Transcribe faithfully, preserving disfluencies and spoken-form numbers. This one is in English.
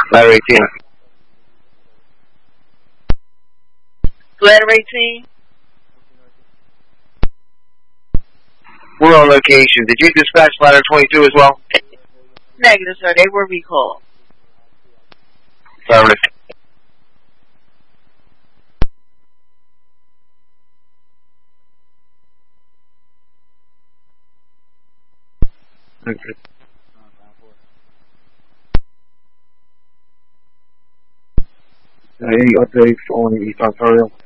Ladder eighteen. Ladder eighteen. We're on location. Did you dispatch ladder twenty-two as well? Negative, sir. They were recalled. Affirmative. Okay. Any updates on East Ontario?